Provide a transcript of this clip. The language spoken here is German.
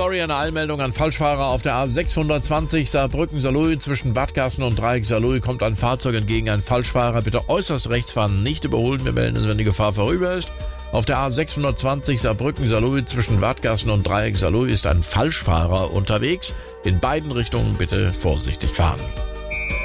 Sorry, eine Eilmeldung an Falschfahrer auf der A620 Saarbrücken-Saarlouis zwischen Wadgassen und Dreieck Saarlouis kommt ein Fahrzeug entgegen. Ein Falschfahrer, bitte äußerst rechts fahren, nicht überholen. Wir melden es, wenn die Gefahr vorüber ist. Auf der A620 Saarbrücken-Saarlouis zwischen Wadgassen und Dreieck Saarlouis ist ein Falschfahrer unterwegs. In beiden Richtungen bitte vorsichtig fahren.